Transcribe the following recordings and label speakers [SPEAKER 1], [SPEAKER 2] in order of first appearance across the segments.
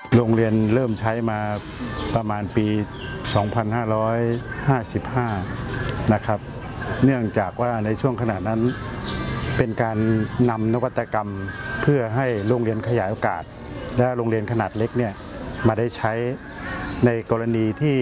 [SPEAKER 1] โรงเรียนเริ่มใช้มาประมาณปี 2555 นะครับเนื่องจากว่าในช่วงขณะนั้นเป็นการนำนวัตกรรมเพื่อให้โรงเรียนขยายโอกาสและโรงเรียนขนาดเล็กเนี่ยมาได้ใช้ในกรณีที่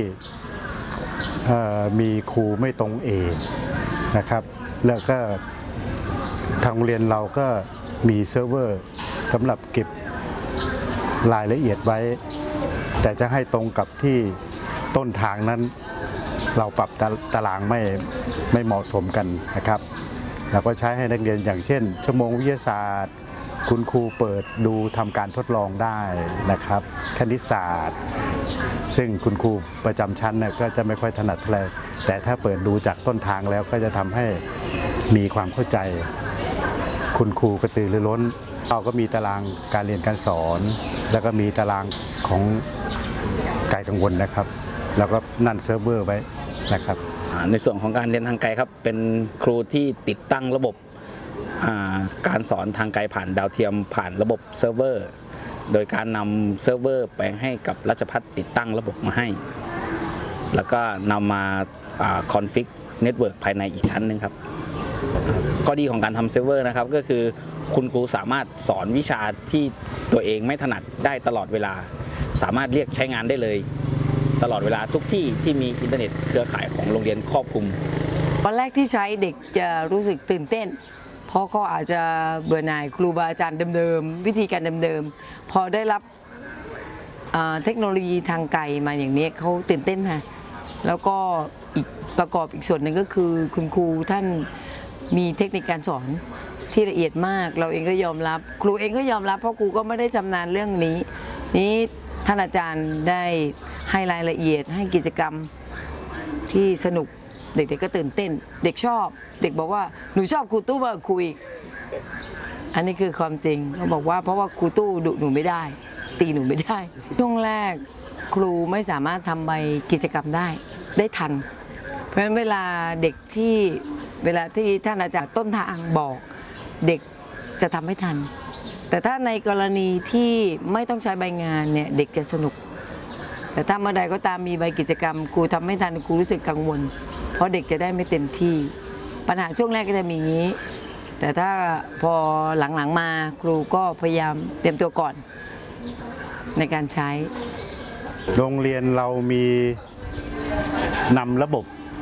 [SPEAKER 1] มีครูไม่ตรงเอนะครับแล้วก็ทางโรงเรียนเราก็มีเซิร์ฟเวอร์สำหรับเก็บรายละเอียดไว้แต่จะให้ตรงกับที่ต้นทางนั้นเราปรับตารางไม่เหมาะสมกันนะครับเราก็ใช้ให้นักเรียนอย่างเช่นชั่วโมงวิทยาศาสตร์คุณครูเปิดดูทำการทดลองได้นะครับคณิตศาสตร์ซึ่งคุณครูประจำชั้นก็จะไม่ค่อยถนัดเท่าไหร่แต่ถ้าเปิดดูจากต้นทางแล้วก็จะทำให้มีความเข้าใจคุณครูกระตือรือร้นเราก็มีตารางการเรียนการสอนแล้วก็มีตารางของไกลกังวลนะครับแล้วก็นั่นเซิร์ฟเวอร์ไว้นะครับ
[SPEAKER 2] ในส่วนของการเรียนทางไกลครับเป็นครูที่ติดตั้งระบบการสอนทางไกลผ่านดาวเทียมผ่านระบบเซิร์ฟเวอร์โดยการนำเซิร์ฟเวอร์ไปให้กับราชภัฏติดตั้งระบบมาให้แล้วก็นำมาคอนฟิกเน็ตเวิร์กภายในอีกชั้นหนึ่งครับข้อดีของการทำเซิร์ฟเวอร์นะครับก็คือคุณครูสามารถสอนวิชาที่ตัวเองไม่ถนัดได้ตลอดเวลาสามารถเรียกใช้งานได้เลยตลอดเวลาทุกที่ที่มีอินเทอร์เน็ตเครือข่ายของโรงเรียนครอบคลุม
[SPEAKER 3] วันแรกที่ใช้เด็กจะรู้สึกตื่นเต้นเพราะเขาอาจจะเบื่อหน่ายครูบาอาจารย์เดิมๆวิธีการเดิมๆพอได้รับเทคโนโลยีทางไกลมาอย่างนี้เขาตื่นเต้นค่ะแล้วก็อีกประกอบอีกส่วนหนึ่งก็คือคุณครูท่านมีเทคนิคการสอนที่ละเอียดมากเราเองก็ยอมรับครูเองก็ยอมรับเพราะครูก็ไม่ได้ชำนาญเรื่องนี้ท่านอาจารย์ได้ให้รายละเอียดให้กิจกรรมที่สนุกเด็กๆก็ตื่นเต้นเด็กชอบเด็กบอกว่าหนูชอบครูตู้มากคุยอันนี้คือความจริงเขาบอกว่าเพราะว่าครูตู้ดุหนูไม่ได้ตีหนูไม่ได้ช่วงแรกครูไม่สามารถทำใบกิจกรรมได้ทันเพราะฉะนั้นเวลาที่ท่านอาจารย์ต้นทางบอกเด็กจะทำไม่ทันแต่ถ้าในกรณีที่ไม่ต้องใช้ใบงานเนี่ยเด็กจะสนุกแต่ถ้าเมื่อใดก็ตามมีใบกิจกรรมครูทำไม่ทันครูรู้สึกกังวลเพราะเด็กจะได้ไม่เต็มที่ปัญหาช่วงแรกก็จะมีอย่างนี้แต่ถ้าพอหลังๆมาครูก็พยายามเตรียมตัวก่อนในการใช้
[SPEAKER 1] โรงเรียนเรามีนำระบบ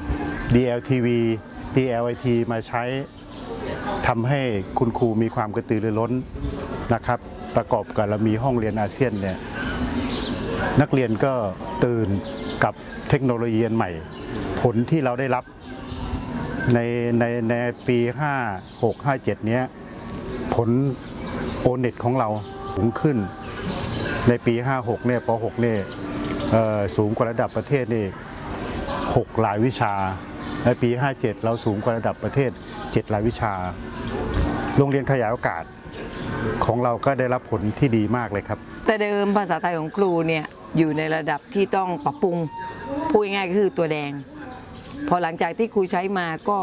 [SPEAKER 1] DLTV DLIT มาใช้ทำให้คุณครูมีความกระตือรือร้นนะครับประกอบกับเรามีห้องเรียนอาเซียนเนี่ยนักเรียนก็ตื่นกับเทคโนโลยีใหม่ผลที่เราได้รับในปี56-57เนี้ยผลโอเน็ตของเราสูงขึ้นในปี56เนี่ยป.6เนี่ยสูงกว่าระดับประเทศนี่6หลายวิชาในปี57เราสูงกว่าระดับประเทศ7หลายวิชาโรงเรียนขยายโอกาสของเราก็ได้รับผลที่ดีมากเลยครับ
[SPEAKER 3] แต่เดิมภาษาไทยของครูเนี่ยอยู่ในระดับที่ต้องปรับปรุงพูดง่ายๆก็คือตัวแดงพอหลังจากที่ครูใช้มาก็